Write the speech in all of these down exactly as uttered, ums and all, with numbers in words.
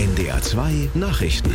N D R zwei Nachrichten.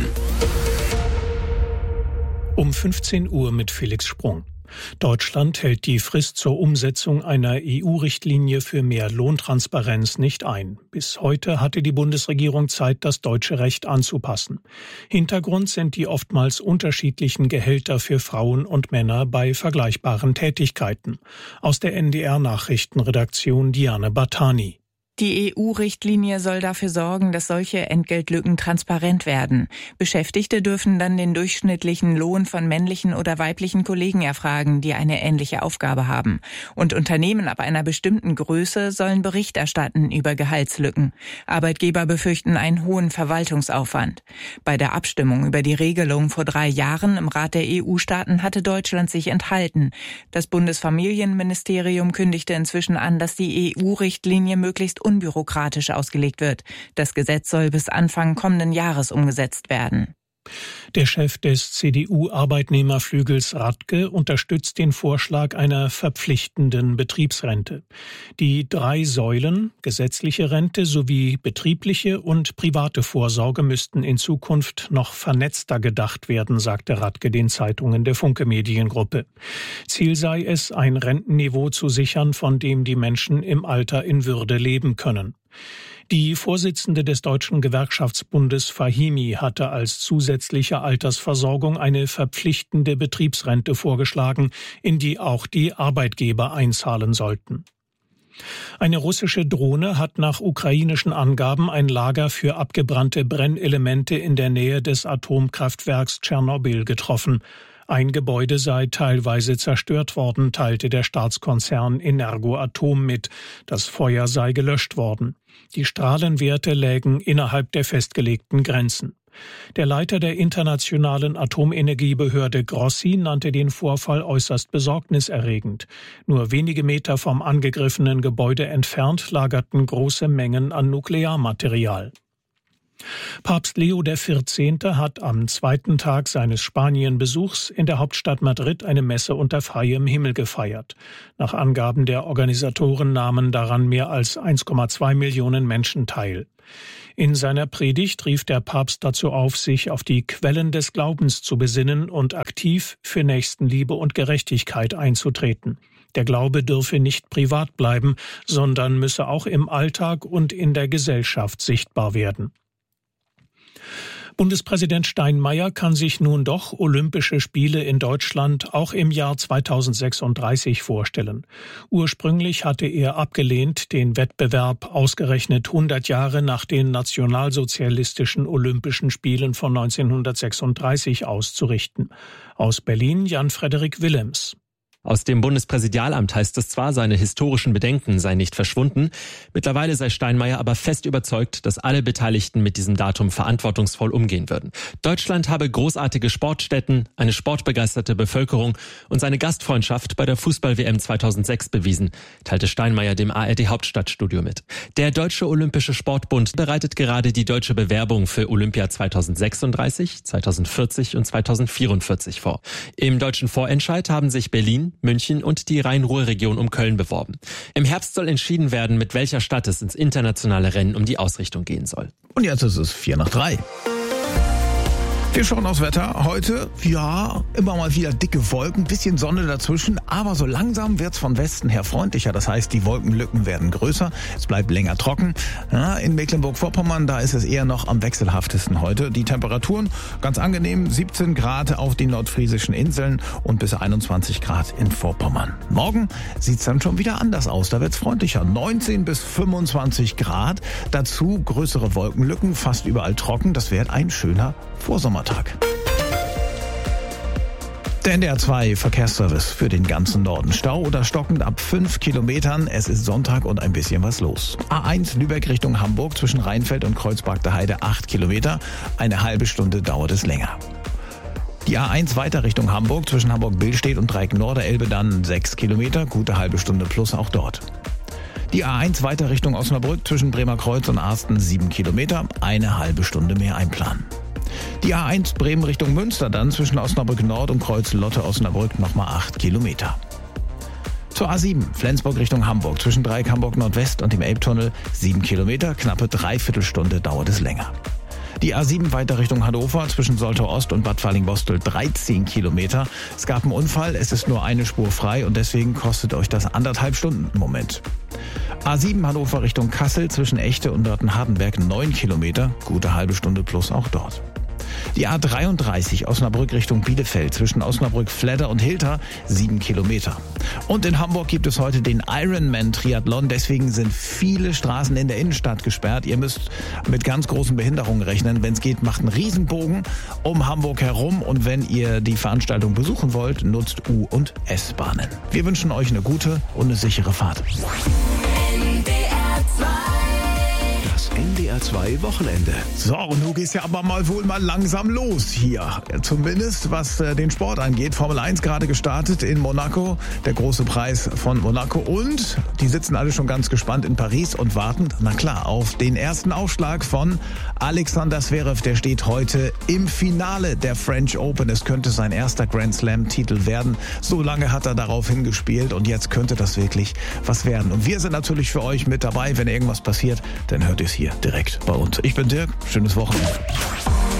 Um fünfzehn Uhr mit Felix Sprung. Deutschland hält die Frist zur Umsetzung einer E U-Richtlinie für mehr Lohntransparenz nicht ein. Bis heute hatte die Bundesregierung Zeit, das deutsche Recht anzupassen. Hintergrund sind die oftmals unterschiedlichen Gehälter für Frauen und Männer bei vergleichbaren Tätigkeiten. Aus der N D R-Nachrichtenredaktion Diane Bartani. Die E U-Richtlinie soll dafür sorgen, dass solche Entgeltlücken transparent werden. Beschäftigte dürfen dann den durchschnittlichen Lohn von männlichen oder weiblichen Kollegen erfragen, die eine ähnliche Aufgabe haben. Und Unternehmen ab einer bestimmten Größe sollen Bericht erstatten über Gehaltslücken. Arbeitgeber befürchten einen hohen Verwaltungsaufwand. Bei der Abstimmung über die Regelung vor drei Jahren im Rat der E U-Staaten hatte Deutschland sich enthalten. Das Bundesfamilienministerium kündigte inzwischen an, dass die E U-Richtlinie möglichst unbürokratisch ausgelegt wird. Das Gesetz soll bis Anfang kommenden Jahres umgesetzt werden. Der Chef des C D U-Arbeitnehmerflügels Radke unterstützt den Vorschlag einer verpflichtenden Betriebsrente. Die drei Säulen, gesetzliche Rente sowie betriebliche und private Vorsorge, müssten in Zukunft noch vernetzter gedacht werden, sagte Radke den Zeitungen der Funke Mediengruppe. Ziel sei es, ein Rentenniveau zu sichern, von dem die Menschen im Alter in Würde leben können. Die Vorsitzende des Deutschen Gewerkschaftsbundes Fahimi hatte als zusätzliche Altersversorgung eine verpflichtende Betriebsrente vorgeschlagen, in die auch die Arbeitgeber einzahlen sollten. Eine russische Drohne hat nach ukrainischen Angaben ein Lager für abgebrannte Brennelemente in der Nähe des Atomkraftwerks Tschernobyl getroffen. Ein Gebäude sei teilweise zerstört worden, teilte der Staatskonzern Energoatom mit. Das Feuer sei gelöscht worden. Die Strahlenwerte lägen innerhalb der festgelegten Grenzen. Der Leiter der Internationalen Atomenergiebehörde Grossi nannte den Vorfall äußerst besorgniserregend. Nur wenige Meter vom angegriffenen Gebäude entfernt lagerten große Mengen an Nuklearmaterial. Papst Leo der Vierzehnte hat am zweiten Tag seines Spanienbesuchs in der Hauptstadt Madrid eine Messe unter freiem Himmel gefeiert. Nach Angaben der Organisatoren nahmen daran mehr als eins Komma zwei Millionen Menschen teil. In seiner Predigt rief der Papst dazu auf, sich auf die Quellen des Glaubens zu besinnen und aktiv für Nächstenliebe und Gerechtigkeit einzutreten. Der Glaube dürfe nicht privat bleiben, sondern müsse auch im Alltag und in der Gesellschaft sichtbar werden. Bundespräsident Steinmeier kann sich nun doch Olympische Spiele in Deutschland auch im Jahr zweitausendsechsunddreißig vorstellen. Ursprünglich hatte er abgelehnt, den Wettbewerb ausgerechnet hundert Jahre nach den nationalsozialistischen Olympischen Spielen von neunzehnhundertsechsunddreißig auszurichten. Aus Berlin Jan-Frederik Willems. Aus dem Bundespräsidialamt heißt es zwar, seine historischen Bedenken seien nicht verschwunden. Mittlerweile sei Steinmeier aber fest überzeugt, dass alle Beteiligten mit diesem Datum verantwortungsvoll umgehen würden. Deutschland habe großartige Sportstätten, eine sportbegeisterte Bevölkerung und seine Gastfreundschaft bei der Fußball-W M zweitausendsechs bewiesen, teilte Steinmeier dem A R D-Hauptstadtstudio mit. Der Deutsche Olympische Sportbund bereitet gerade die deutsche Bewerbung für Olympia zweitausendsechsunddreißig, zweitausendvierzig und zweitausendvierundvierzig vor. Im deutschen Vorentscheid haben sich Berlin, München und die Rhein-Ruhr-Region um Köln beworben. Im Herbst soll entschieden werden, mit welcher Stadt es ins internationale Rennen um die Ausrichtung gehen soll. Und jetzt ist es vier nach drei. Wir schauen aufs Wetter. Heute, ja, immer mal wieder dicke Wolken, bisschen Sonne dazwischen, aber so langsam wird's von Westen her freundlicher. Das heißt, die Wolkenlücken werden größer, es bleibt länger trocken. Ja, in Mecklenburg-Vorpommern, da ist es eher noch am wechselhaftesten heute. Die Temperaturen ganz angenehm, siebzehn Grad auf den nordfriesischen Inseln und bis einundzwanzig Grad in Vorpommern. Morgen sieht's dann schon wieder anders aus, da wird's freundlicher. neunzehn bis fünfundzwanzig Grad, dazu größere Wolkenlücken, fast überall trocken. Das wird ein schöner Vorsommertag. Der N D R zwei Verkehrsservice für den ganzen Norden. Stau oder stockend ab fünf Kilometern. Es ist Sonntag und ein bisschen was los. A eins Lübeck Richtung Hamburg zwischen Rheinfeld und Kreuzberg der Heide acht Kilometer. Eine halbe Stunde dauert es länger. Die A eins weiter Richtung Hamburg zwischen Hamburg-Billstedt und Dreieck-Nord-Elbe dann sechs Kilometer. Gute halbe Stunde plus auch dort. Die A eins weiter Richtung Osnabrück zwischen Bremerkreuz und Arsten sieben Kilometer. Eine halbe Stunde mehr einplanen. Die A eins Bremen Richtung Münster dann zwischen Osnabrück Nord und Kreuz-Lotte-Osnabrück nochmal acht Kilometer. Zur A sieben Flensburg Richtung Hamburg zwischen Dreieck Hamburg Nordwest und dem Elbtunnel sieben Kilometer, knappe Dreiviertelstunde dauert es länger. Die A sieben weiter Richtung Hannover zwischen Soltau Ost und Bad Fallingbostel dreizehn Kilometer. Es gab einen Unfall, es ist nur eine Spur frei und deswegen kostet euch das anderthalb Stunden im Moment. A sieben Hannover Richtung Kassel zwischen Echte und Nörten-Hardenberg neun Kilometer, gute halbe Stunde plus auch dort. Die A dreiunddreißig Osnabrück Richtung Bielefeld zwischen Osnabrück, Vledder und Hilter sieben Kilometer. Und in Hamburg gibt es heute den Ironman Triathlon, deswegen sind viele Straßen in der Innenstadt gesperrt. Ihr müsst mit ganz großen Behinderungen rechnen. Wenn es geht, macht einen Riesenbogen um Hamburg herum und wenn ihr die Veranstaltung besuchen wollt, nutzt U- und S-Bahnen. Wir wünschen euch eine gute und eine sichere Fahrt. Das N D R zwei Wochenende. So, und nun geht's ja aber mal wohl mal langsam los hier. Zumindest was äh, den Sport angeht. Formel eins gerade gestartet in Monaco. Der große Preis von Monaco. Und die sitzen alle schon ganz gespannt in Paris und warten, na klar, auf den ersten Aufschlag von Alexander Zverev. Der steht heute im Finale der French Open. Es könnte sein erster Grand Slam-Titel werden. So lange hat er darauf hingespielt und jetzt könnte das wirklich was werden. Und wir sind natürlich für euch mit dabei. Wenn irgendwas passiert, dann hört ihr es hier direkt bei uns. Ich bin Dirk, schönes Wochenende.